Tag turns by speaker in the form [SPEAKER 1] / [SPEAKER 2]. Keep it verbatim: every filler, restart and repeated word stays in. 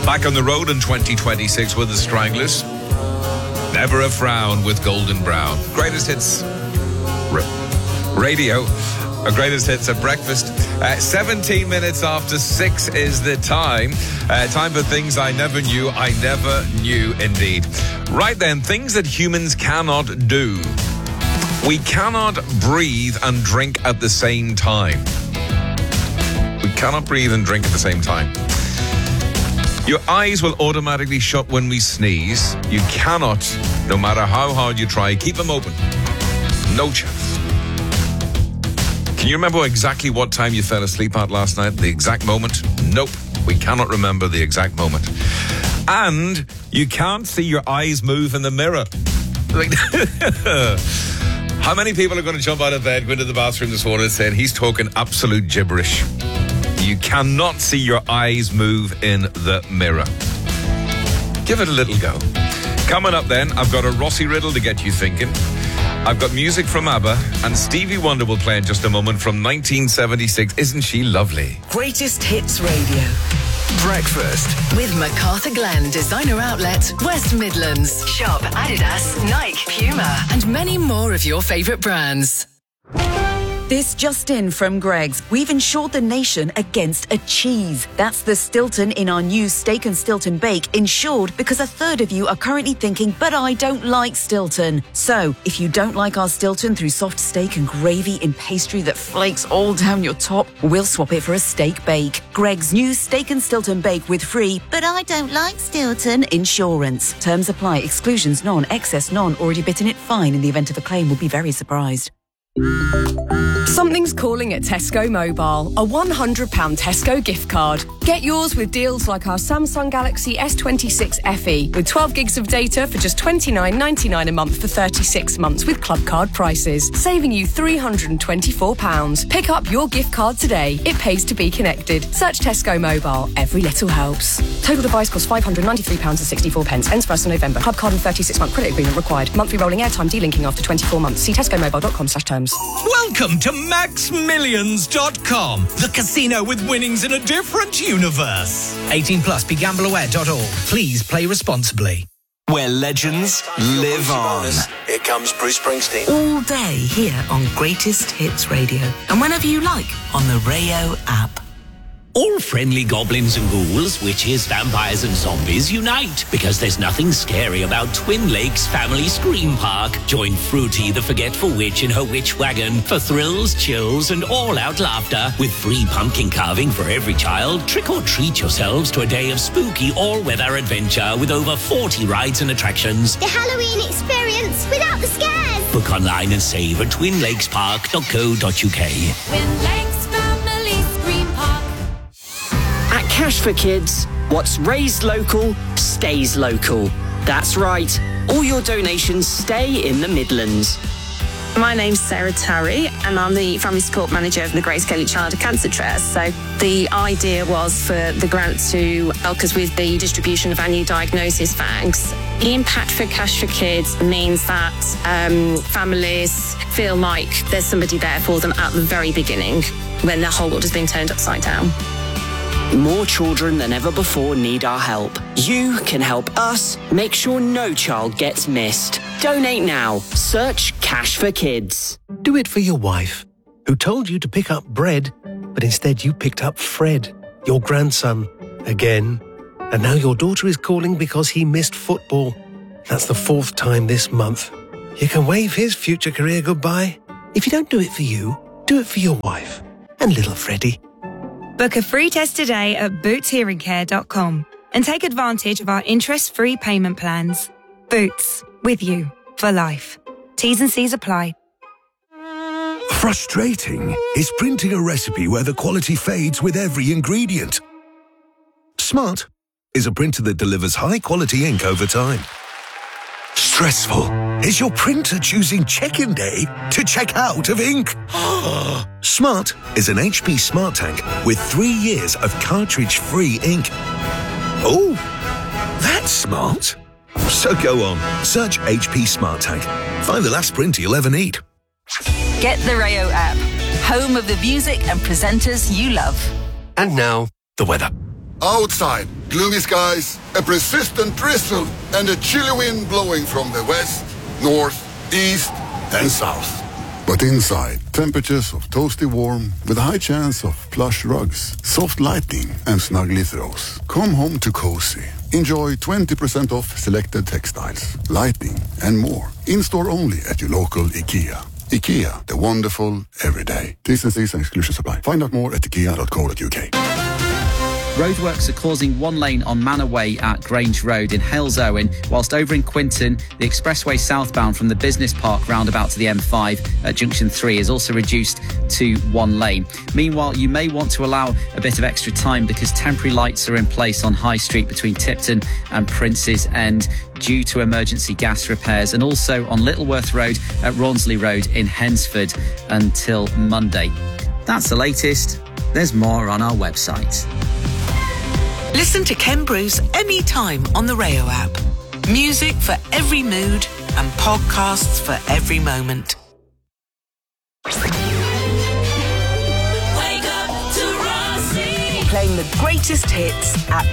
[SPEAKER 1] Back on the road in twenty twenty-six with the Stranglers. Never a Frown with Golden Brown. Greatest hits ra- radio. Our greatest hits at breakfast. Uh, seventeen minutes after six is the time. Uh, time for things I never knew. I never knew indeed. Right then, things that humans cannot do. We cannot breathe and drink at the same time. We cannot breathe and drink at the same time. Your eyes will automatically shut when we sneeze. You cannot, no matter how hard you try, keep them open. No chance. Can you remember exactly what time you fell asleep at last night? The exact moment? Nope. We cannot remember the exact moment. And you can't see your eyes move in the mirror. Like, how many people are going to jump out of bed, go into the bathroom this morning saying he's talking absolute gibberish? You cannot see your eyes move in the mirror. Give it a little go. Coming up then, I've got a Rossi riddle to get you thinking. I've got music from ABBA, and Stevie Wonder will play in just a moment from nineteen seventy-six. Isn't she lovely?
[SPEAKER 2] Greatest Hits Radio.
[SPEAKER 3] Breakfast
[SPEAKER 2] with MacArthur Glen Designer Outlet, West Midlands. Shop Adidas, Nike, Puma, and many more of your favourite brands.
[SPEAKER 4] This just in from Greggs. We've insured the nation against a cheese. That's the Stilton in our new Steak and Stilton Bake, insured because a third of you are currently thinking, but I don't like Stilton. So, if you don't like our Stilton through soft steak and gravy in pastry that flakes all down your top, we'll swap it for a steak bake. Greggs' new Steak and Stilton Bake with free, but I don't like Stilton insurance. Terms apply. Exclusions none. Excess none. Already bitten it fine in the event of a claim. Will be very surprised.
[SPEAKER 5] Something's calling at Tesco Mobile. A one hundred pounds Tesco gift card. Get yours with deals like our Samsung Galaxy S twenty-six F E with twelve gigs of data for just twenty-nine ninety-nine a month for thirty-six months with club card prices, saving you three hundred twenty-four pounds. Pick up your gift card today. It pays to be connected. Search Tesco Mobile. Every little helps. Total device costs five hundred ninety-three pounds sixty-four. Ends first of November. Club card and thirty-six month credit agreement required. Monthly rolling airtime delinking after twenty-four months. See tesco mobile dot com slash terms.
[SPEAKER 6] Welcome to max millions dot com, the casino with winnings in a different universe. eighteen plus, be gamble aware dot org. Please play responsibly.
[SPEAKER 3] Where legends live on.
[SPEAKER 7] Here comes Bruce Springsteen.
[SPEAKER 8] All day here on Greatest Hits Radio. And whenever you like, on the Rayo app.
[SPEAKER 9] All friendly goblins and ghouls, witches, vampires and zombies unite because there's nothing scary about Twin Lakes Family Scream Park. Join Fruity the Forgetful Witch in her witch wagon for thrills, chills and all-out laughter with free pumpkin carving for every child. Trick or treat yourselves to a day of spooky all-weather adventure with over forty rides and attractions.
[SPEAKER 10] The Halloween experience without the scares.
[SPEAKER 9] Book online and save at twin lakes park dot co dot uk.
[SPEAKER 11] Twin Lakes Family Scream Park.
[SPEAKER 12] At Cash for Kids, what's raised local stays local. That's right, all your donations stay in the Midlands.
[SPEAKER 13] My name's Sarah Tarry and I'm the Family Support Manager of the Grace Kelly Child Cancer Trust. So the idea was for the grant to help us with the distribution of our new diagnosis bags. The impact for Cash for Kids means that um, families feel like there's somebody there for them at the very beginning when their whole world has been turned upside down.
[SPEAKER 12] More children than ever before need our help. You can help us make sure no child gets missed. Donate now. Search Cash for Kids.
[SPEAKER 14] Do it for your wife, who told you to pick up bread, but instead you picked up Fred, your grandson, again. And now your daughter is calling because he missed football. That's the fourth time this month. You can wave his future career goodbye. If you don't do it for you, do it for your wife and little Freddie.
[SPEAKER 15] Book a free test today at boots hearing care dot com and take advantage of our interest-free payment plans. Boots, with you for life. T's and C's apply.
[SPEAKER 16] Frustrating is printing a recipe where the quality fades with every ingredient. Smart is a printer that delivers high-quality ink over time. Stressful is your printer choosing check-in day to check out of ink. Smart is an H P Smart Tank with three years of cartridge-free ink. Oh, that's smart. So go on, search H P Smart Tank. Find the last printer you'll ever need.
[SPEAKER 17] Get the Rayo app, home of the music and presenters you love.
[SPEAKER 14] And now, the weather.
[SPEAKER 18] Outside, gloomy skies, a persistent drizzle, and a chilly wind blowing from the west, north, east, and south. But inside, temperatures of toasty warm with a high chance of plush rugs, soft lighting, and snuggly throws. Come home to cozy. Enjoy twenty percent off selected textiles, lighting, and more. In-store only at your local IKEA. IKEA, the wonderful everyday. T's and C's and exclusions apply. Find out more at ikea dot co dot uk.
[SPEAKER 19] Roadworks are causing one lane on Manor Way at Grange Road in Halesowen, whilst over in Quinton, the expressway southbound from the Business Park roundabout to the M five at Junction three is also reduced to one lane. Meanwhile, you may want to allow a bit of extra time because temporary lights are in place on High Street between Tipton and Prince's End due to emergency gas repairs, and also on Littleworth Road at Rawnsley Road in Hensford until Monday. That's the latest. There's more on our website.
[SPEAKER 8] Listen to Ken Bruce anytime on the Rayo app. Music for every mood and podcasts for every moment.
[SPEAKER 11] Wake up to Rossi.
[SPEAKER 8] Playing the greatest hits at